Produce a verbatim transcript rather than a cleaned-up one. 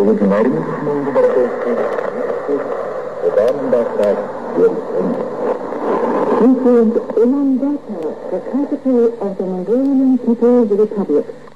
Оригинализм This is Ulaanbaatar, the capital of the Mongolian People's Republic.